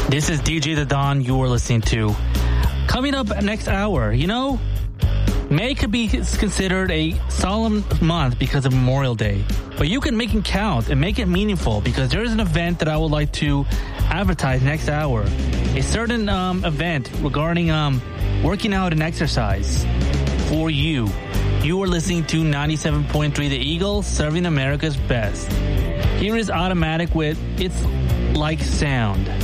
This is DJ The Don you're listening to. Coming up next hour, May could be considered a solemn month because of Memorial Day. But you can make it count and make it meaningful because there is an event that I would like to advertise next hour. A certain event regarding working out and exercise for you. You are listening to 97.3 The Eagle, serving America's best. Here is Automatic with It's Like Sound.